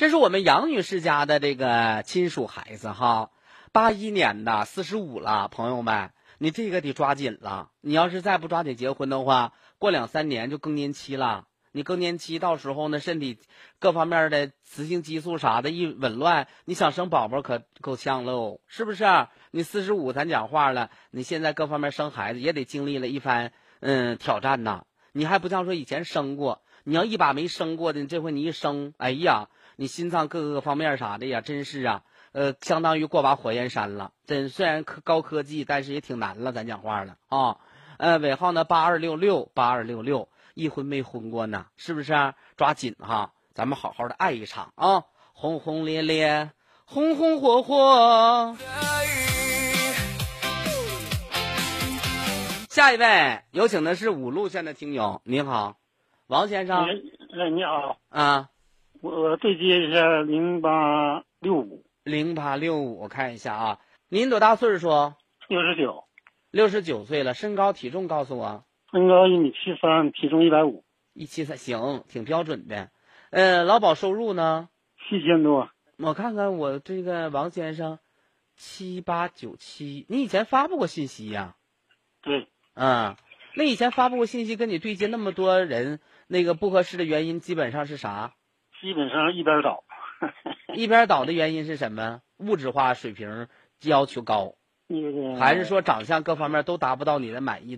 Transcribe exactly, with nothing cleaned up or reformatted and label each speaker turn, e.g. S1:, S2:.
S1: 这是我们杨女士家的这个亲属孩子哈，八一年的，四十五了，朋友们，你这个得抓紧了。你要是再不抓紧结婚的话，过两三年就更年期了。你更年期到时候呢，身体各方面的雌性激素啥的一紊乱，你想生宝宝可够呛喽，是不是？你四十五，咱讲话了，你现在各方面生孩子也得经历了一番嗯挑战呐。你还不像说以前生过，你要一把没生过的，这回你一生，哎呀，你心脏各个方面啥的呀，真是啊，呃，相当于过把火焰山了。真虽然科高科技，但是也挺难了，咱讲话了啊。呃，尾号呢八二六六八二六六。一婚没婚过呢，是不是、啊？抓紧哈，咱们好好的爱一场啊，轰轰烈烈，红红火火。下一位有请的是五路线的听友，您好，王先生。
S2: 哎，你好。
S1: 啊，
S2: 我对接一下零八六五。
S1: 零八六五，我看一下啊，您多大岁数？
S2: 六十九。
S1: 六十九岁了，身高体重告诉我。
S2: 身高一米七三，体重一百五。
S1: 一七三，行，挺标准的。呃，劳保收入呢？
S2: 七千多。
S1: 我看看我这个王先生，七八九七。你以前发布过信息呀、
S2: 啊？对。
S1: 嗯，那以前发布过信息，跟你对接那么多人，那个不合适的原因基本上是啥？
S2: 基本上一边倒。
S1: 一边倒的原因是什么？物质化水平要求高，
S2: 那个
S1: 还是说长相各方面都达不到你的满意？